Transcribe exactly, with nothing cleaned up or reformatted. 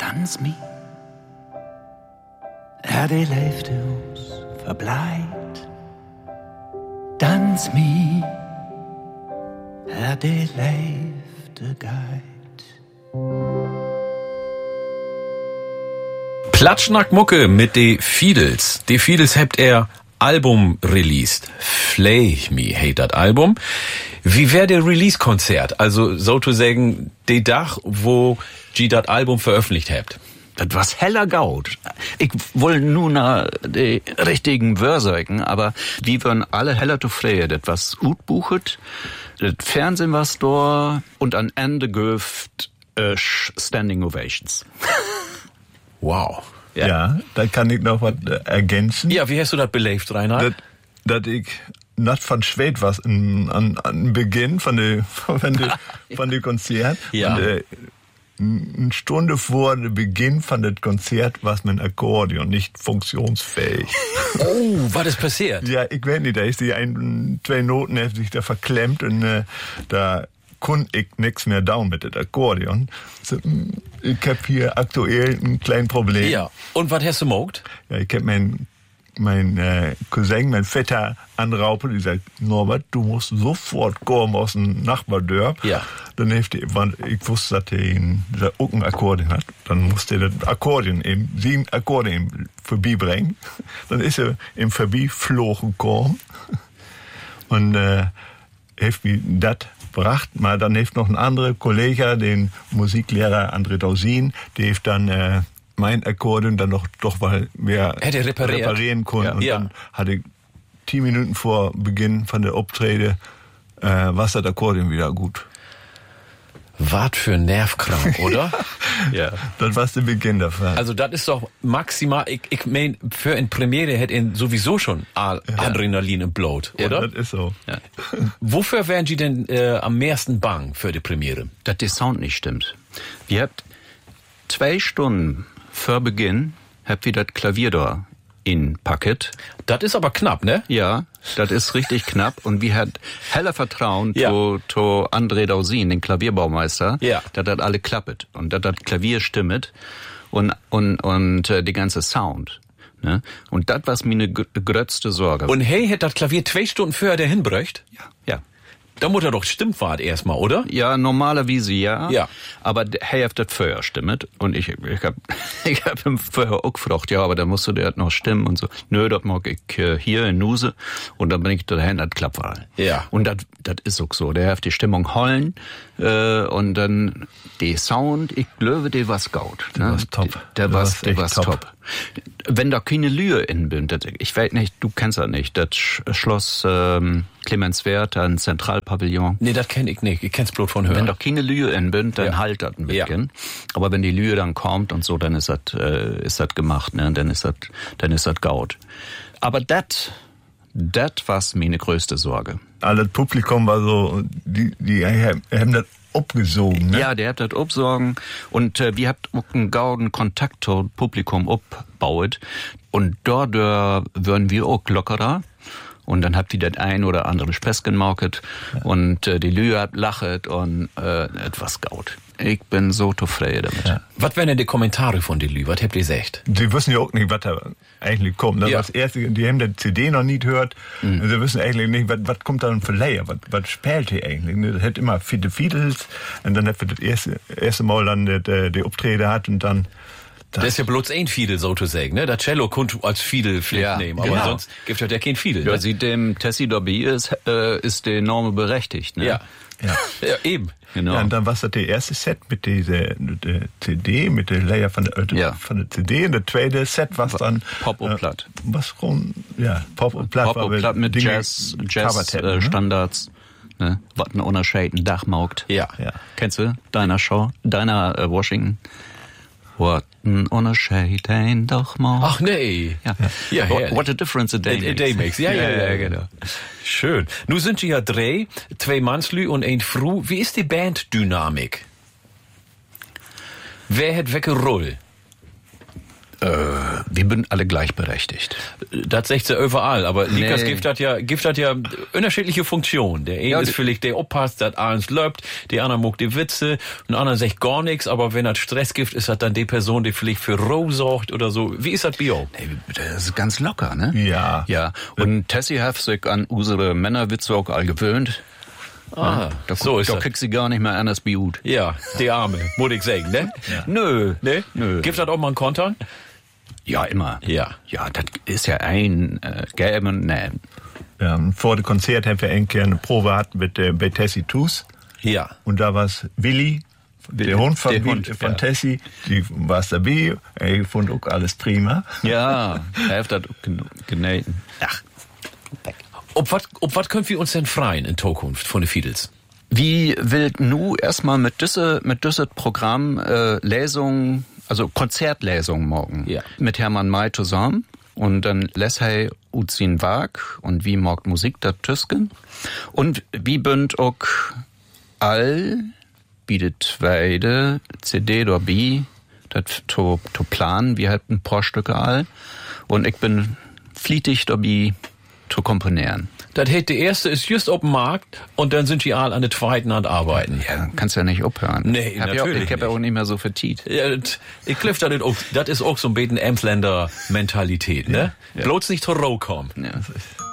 dans mi. Er det leefde ons verbleit. Dans mi. Er det leefde geit. Platschnack-Mucke mit de Fiedels. De Fiedels hebt er Album released. Flay Me heet dat Album. Wie wär der Release-Konzert? Also sozusagen de Dach, wo G dat Album veröffentlicht hebt. Das was heller Gaut. Ich will nur nach de richtigen Wörsägen, aber wie würden alle heller zu freie, das was gut buchet, das Fernsehen was da und an Ende göft äh, Standing Ovations. Wow. Ja, ja, da kann ich noch was ergänzen. Ja, wie hast du das belebt, Reinhard? Dass ich nicht von Schwed was an, an, an Beginn von der von der von der Konzert. Ja. Und, äh, eine Stunde vor dem Beginn von dem Konzert war mein Akkordeon nicht funktionsfähig. Oh, war das passiert? Ja, ich weiß nicht, da ist die ein, zwei Noten hat sich da verklemmt und äh, da konnte ich nichts mehr down mit dem Akkordeon. So, ich hab hier aktuell ein kleines Problem. Ja, und was hast du gemacht? Ja, ich hab mein mein äh, Cousin, mein Vetter anraupen, die sagt, Norbert, du musst sofort kommen aus dem Nachbardörp. Ja. Dann heeft die, ich wusste, dass er einen, auch ein Akkordeon hat. Dann musste er das Akkordeon eben, sieben Akkordeon vorbeibringen. Dann ist er im Vorbeiflogen gekommen. Und, äh, heeft mir das gebracht. Mal dann heeft noch ein anderer Kollege, den Musiklehrer André Dausin, der heeft dann, äh, mein Akkordeon dann noch doch mal mehr Hätte repariert. reparieren können. Ja. Und Ja. dann hatte ich zehn Minuten vor Beginn von der Obtrede äh, war das Akkordeon wieder gut. Wart für nervkrank, oder? Ja. Das war der Beginn davon. Also das ist doch maximal, ich, ich mein, für eine Premiere hätte ihn sowieso schon A- Adrenalin im Blut, oder? Ja, das ist so. Ja. Wofür wären Sie denn äh, am meisten bang für die Premiere? Dass der Sound nicht stimmt. Wir habt zwei Stunden vor Beginn habt ihr das Klavier da in Packet. Das ist aber knapp, ne? Ja, das ist richtig knapp. Und wir hat heller Vertrauen Ja. zu, zu André Dausin, den Klavierbaumeister, Ja. dass das alle klappet und dass das Klavier stimmet und, und, und äh, die ganze Sound. Ne? Und das war meine gr- größte Sorge. Und hey, hätte das Klavier zwei Stunden vorher dahin bräucht? ja, ja. Da muss er doch Stimmfahrt erstmal, oder? Ja, normalerweise ja. Ja. Aber hey, hat das vorher stimmt. Und ich, ich hab, ich hab ihm vorher auch gefragt, ja, aber da musst du der noch stimmen und so. Nö, das mag ich äh, hier in Nuse. Und dann bin ich dahin, das klappt all. Ja. Und das, das ist auch so. Der hat die Stimmung holen, äh, und dann, die Sound, ich glaube, der war's gut. Der war's top. Der, Der war's, war's der echt war's top. top. Wenn da keine Lühe in bin, das, ich weiß nicht, du kennst das nicht, das Schloss, ähm, Clemenswerth, ein Zentralpavillon. Nee, das kenn ich nicht. Ich kenn's bloß von hören. Wenn da keine Lühe in bin, dann Ja. halt das ein Ja. bisschen. Aber wenn die Lühe dann kommt und so, dann ist das, äh, ist das gemacht, ne? Dann ist das, dann ist das gaut. Aber das, das war's meine größte Sorge. Alles Publikum war so, die, die haben das abgesogen, ne? Ja, der hat das absorgen und äh, wir habt auch einen gauden Kontakt zum Publikum abbaut und dort äh, würden wir auch lockerer. Und dann habt ihr das ein oder andere Späßchen market ja. und äh, die Lühe habt lachet und äh, etwas gaut. Ich bin so zufrieden damit. Ja. Was wären denn die Kommentare von den Lü? Was habt ihr gesagt? Sie wissen ja auch nicht, was da eigentlich kommt. Das Ja. das erste, die haben die C D noch nie gehört. Mhm. Sie wissen eigentlich nicht, was, was kommt da für Layer, was, was spielt hier eigentlich. Das hat immer viele Fiedels und dann hat wir das erste, erste Mal dann die, die Auftritte hat und dann Das, das ist ja bloß ein Fiedel, so zu sagen, ne? Das Cello konnte als Fiedel vielleicht Ja, nehmen, aber genau. sonst gibt es ja kein Fiedel. Ja, Ne? sie dem Tessie Dobby ist, äh, ist die Norme berechtigt, ne? Ja. Ja. Ja, eben. Genau. Ja, und dann war es das der erste Set mit dieser der C D, mit der Layer von der, Ja. von der C D. Und der zweite Set, was dann Pop und Platt. Äh, was rum, ja, Pop und Platt. Pop und Platt mit Dinge Jazz, gecovert Jazz hätten, äh, ne? Standards, ne? Was ein Unterscheiden Dachmaugt. Ja. Ja. Kennst du? Deiner Show, deiner äh, Washington. What an Unterscheiden Dachmaugt. Ach nee. Ja. Ja, what, herrlich. what a difference a day A- a makes. day makes. Ja, ja, ja, genau. Schön. Nu sind Sie ja drei, zwei Mannslü und ein Fru. Wie ist die Banddynamik? Wer hat welche Rolle? Äh, wir sind alle gleichberechtigt. Das sagt sie überall, aber Nee. Likas Gift hat ja, Gift hat ja unterschiedliche Funktionen. Der eine Ja, ist die- vielleicht der opasst, der eins löbt, der andere mag die Witze, ein anderer sagt gar nichts, aber wenn er Stress gibt, ist das dann die Person, die vielleicht für Ruhe sorgt oder so. Wie ist das bei euch? Nee, das ist ganz locker, ne? Ja. Ja. Und Tessie hat sich an unsere Männerwitze auch all gewöhnt. Ah, Da, so ist da das. kriegt sie gar nicht mehr anders wie gut. Ja, die Arme, muss ich sagen, ne? Nö. Ne? Nö. Gibt das auch mal einen Kontern? Ja, immer. Ja. Ja, das ist ja ein äh, Gäben und Nehmen. Ähm, vor dem Konzert haben wir ein eine Probe gehabt mit äh, bei Tessie Tus. Ja. Und da war es Willi, Willi, der Hund von, der Willi- Hund, von ja. Tessie, die war dabei. Er fand auch alles prima. Ja, er hat das gen- genähten. Ach. Ob was, ob was können wir uns denn freien in Zukunft von den Fiedels? Wie will nu erstmal mit diese mit diese Programm äh, Lesung, also Konzertlesung morgen Ja. mit Hermann May zusammen und dann lässt er Uzin Wag und wie morgt Musik da Tüsken und wie bünd auch all bietet zweite C D oder B das to, to planen, wir hatten ein paar Stücke all und ich bin flietig dabei zu komponieren. Das heißt, der erste ist just auf dem Markt und dann sind die all an der zweiten an arbeiten. Ja, kannst ja nicht aufhören. Nee, hab ja, natürlich Ich habe ja auch nicht mehr so vertiet. Ja, das- ich kliff das auch, das ist auch so ein bisschen Emsländer Mentalität, ne? Ja. Bloß nicht zur Roh kommen. Ja.